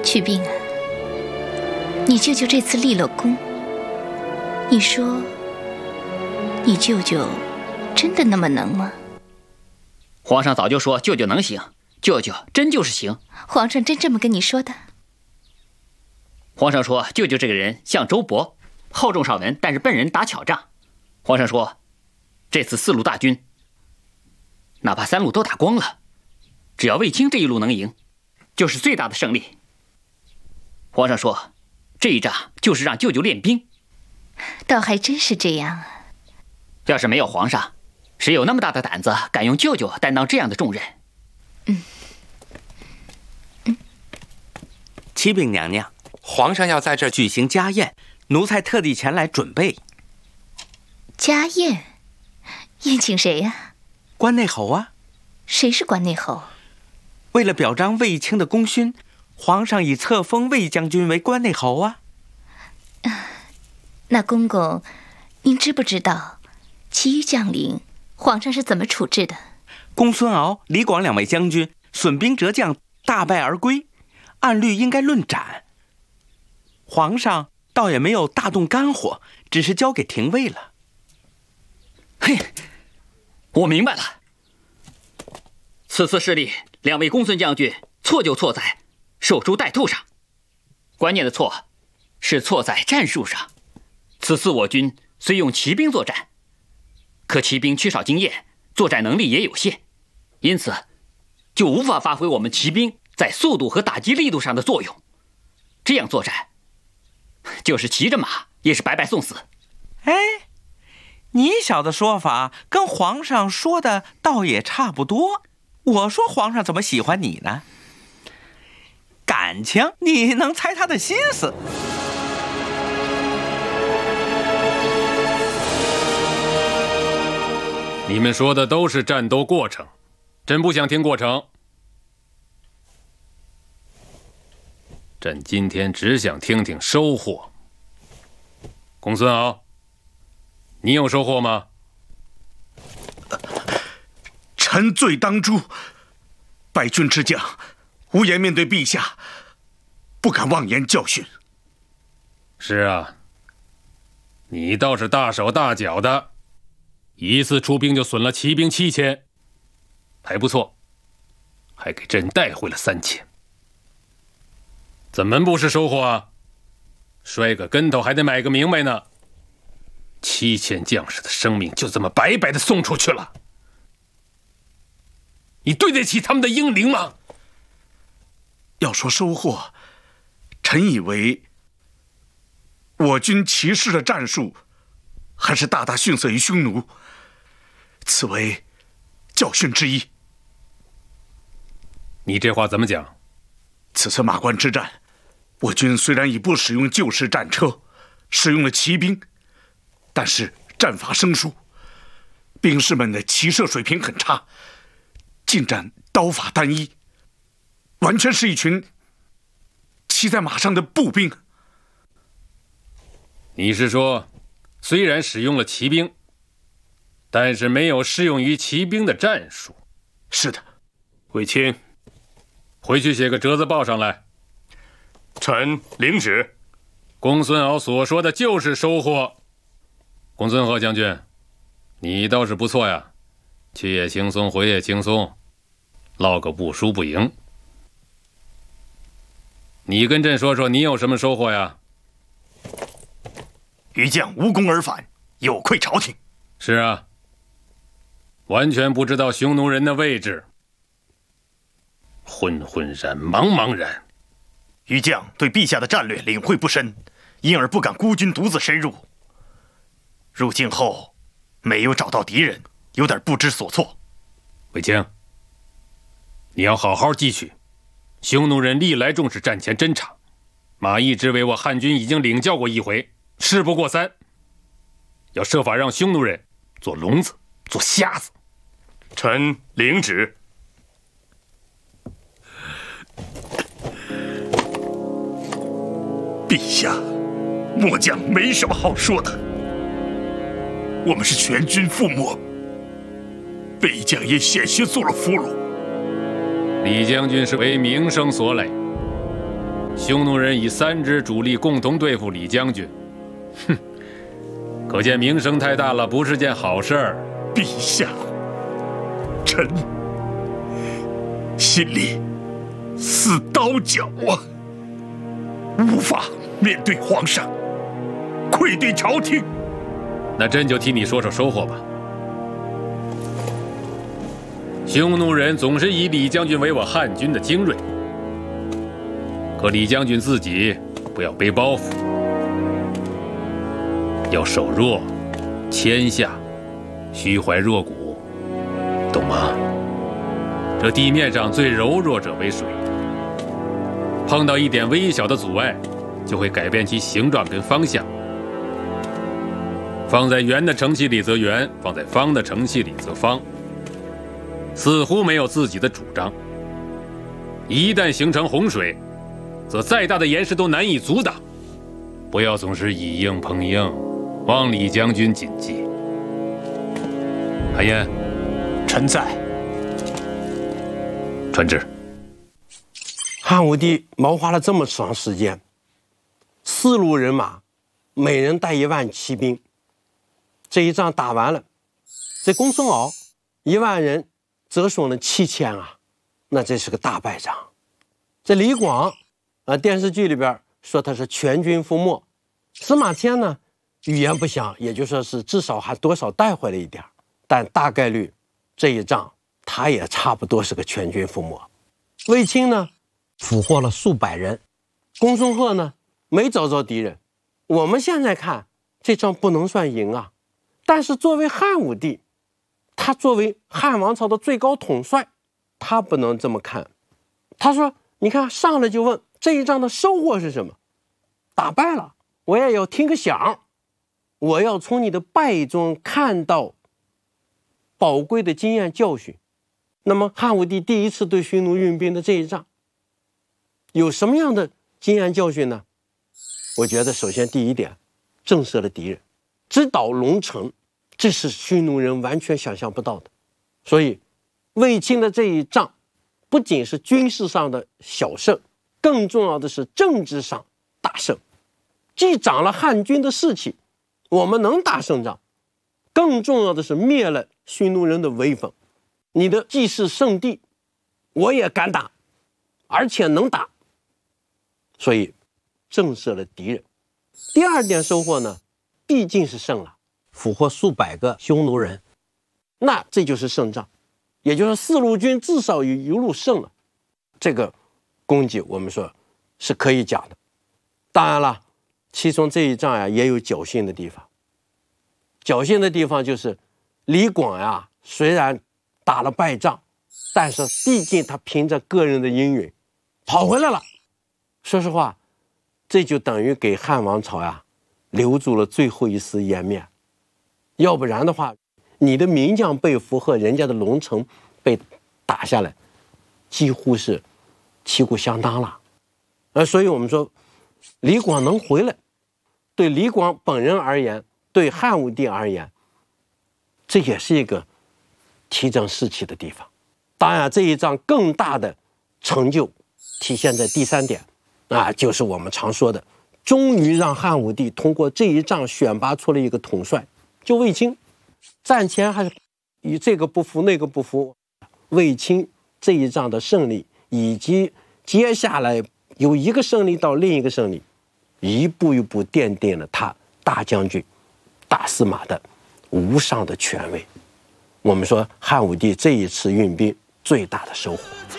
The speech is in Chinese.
祛兵啊，你舅舅这次立了功，你说你舅舅真的那么能吗？ 皇上早就说舅舅能行，舅舅真就是行。 皇上真这么跟你说的？ 皇上说舅舅这个人像周勃，厚重少文，但是笨人打巧仗。皇上说这次4路大军，哪怕3路都打光了，只要卫青这一路能赢，就是最大的胜利。皇上说这一仗就是让舅舅练兵。 倒还真是这样啊。 要是没有皇上，谁有那么大的胆子敢用舅舅担当这样的重任？ 启禀娘娘，皇上要在这儿举行家宴，奴才特地前来准备。 家宴？宴请谁呀？ 关内侯啊。 谁是关内侯？ 为了表彰卫青的功勋，皇上已册封卫将军为关内侯啊。 那公公，您知不知道其余将领皇上是怎么处置的？ 公孙敖、李广2位将军损兵折将，大败而归，按律应该论斩。皇上倒也没有大动肝火，只是交给廷尉了。 嘿，我明白了。此次失利，2位公孙将军错就错在守株待兔上，关键的错是错在战术上。此次我军虽用骑兵作战，可骑兵缺少经验，作战能力也有限，因此就无法发挥我们骑兵在速度和打击力度上的作用。这样作战，就是骑着马也是白白送死。 哎，你小子说法跟皇上说的倒也差不多。我说皇上怎么喜欢你呢？感情你能猜他的心思。 你们说的都是战斗过程，朕不想听过程。朕今天只想听听收获。公孙敖，你有收获吗？ 臣罪当诛，败军之将无颜面对陛下，不敢妄言教训。 是啊，你倒是大手大脚的，一次出兵就损了骑兵7000，还不错，还给朕带回了3000。怎么不是收获啊？摔个跟头还得买个明白呢。7000将士的生命就这么白白的送出去了，你对得起他们的英灵吗？ 要说收获，臣以为我军骑士的战术还是大大逊色于匈奴，此为教训之一。 你这话怎么讲？ 此次马关之战，我军虽然已不使用旧式战车，使用了骑兵，但是战法生疏，兵士们的骑射水平很差，进展刀法单一，完全是一群骑在马上的步兵。 你是说，虽然使用了骑兵，但是没有适用于骑兵的战术？ 是的。 卫青，回去写个折子报上来。 臣领旨。 公孙敖所说的就是收获。公孙贺将军，你倒是不错呀，去也轻松，回也轻松，落个不输不赢。你跟朕说说，你有什么收获呀？ 余将无功而返，有愧朝廷。 是啊，完全不知道匈奴人的位置，昏昏然，茫茫然。 余将对陛下的战略领会不深，因而不敢孤军独自深入。入境后没有找到敌人，有点不知所措。 卫青，你要好好记取，匈奴人历来重视战前侦察，马邑之围我汉军已经领教过1回，事不过3，要设法让匈奴人做聋子，做瞎子。 臣领旨。 陛下，末将没什么好说的。我们是全军覆没，北将也险些做了俘虏。 李将军是为名声所累， 匈奴人以3支主力共同对付李将军，哼，可见名声太大了，不是件好事儿。 陛下，臣心里似刀绞啊，无法面对皇上，愧对朝廷。 那朕就替你说说收获吧。匈奴人总是以李将军为我汉军的精锐，可李将军自己不要背包袱，要守弱，谦下，虚怀若谷，懂吗？这地面上最柔弱者为水，碰到一点微小的阻碍，就会改变其形状跟方向。放在圆的城隙里则圆，放在方的城隙里则方，似乎没有自己的主张。一旦形成洪水，则再大的岩石都难以阻挡。不要总是以硬碰硬，望李将军谨记。韩嫣， 臣在。 传旨。 汉武帝谋划了这么长时间，4路人马，每人带1万骑兵。这一仗打完了，这公孙敖1万人折损了7000啊，那这是个大败仗。这李广电视剧里边说他是全军覆没，司马迁呢语言不详，也就说是至少还多少带回了一点，但大概率这一仗他也差不多是个全军覆没。卫青呢俘获了数百人，公孙贺呢没找着敌人。我们现在看这仗不能算赢啊，但是作为汉武帝，他作为汉王朝的最高统帅，他不能这么看。他说你看上来就问这一仗的收获是什么，打败了我也要听个响，我要从你的败中看到宝贵的经验教训。那么汉武帝第一次对匈奴运兵的这一仗有什么样的经验教训呢？我觉得首先第一点，震慑了敌人，直捣龙城，这是匈奴人完全想象不到的。所以卫青的这一仗不仅是军事上的小胜，更重要的是政治上大胜，既长了汉军的士气，我们能打胜仗，更重要的是灭了匈奴人的威风。你的既是圣地，我也敢打，而且能打，所以震慑了敌人。第二点收获呢，毕竟是胜了，俘获数百个匈奴人，那这就是胜仗，也就是4路军至少有1路胜了，这个功绩我们说是可以讲的。当然了，其中这一仗呀也有侥幸的地方。侥幸的地方就是李广呀，虽然打了败仗，但是毕竟他凭着个人的英勇跑回来了。说实话，这就等于给汉王朝呀留住了最后一丝颜面。要不然的话，你的名将被俘和人家的龙城被打下来，几乎是旗鼓相当了。所以我们说李广能回来，对李广本人而言，对汉武帝而言，这也是一个提振士气的地方。当然这一仗更大的成就体现在第3点就是我们常说的，终于让汉武帝通过这一仗选拔出了一个统帅，就卫青。战前还是与这个不服那个不服，卫青这一仗的胜利，以及接下来由一个胜利到另一个胜利，一步一步奠定了他大将军大司马的无上的权威。我们说汉武帝这一次运兵最大的收获。